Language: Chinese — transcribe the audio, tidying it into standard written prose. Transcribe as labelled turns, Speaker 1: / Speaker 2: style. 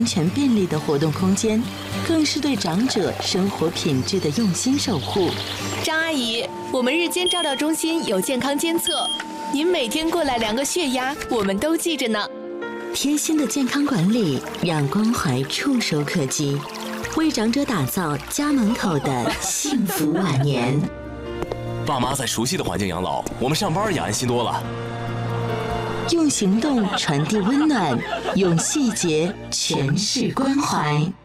Speaker 1: 全便利的活动空间，更是对长者生活品质的用心守护。
Speaker 2: 张阿姨，我们日间照料中心有健康监测，您每天过来量个血压，我们都记着呢。
Speaker 1: 贴心的健康管理，让关怀触手可及，为长者打造家门口的幸福晚年。
Speaker 3: 爸妈在熟悉的环境养老，我们上班也安心多了。
Speaker 1: 用行动传递温暖，用细节诠释关怀。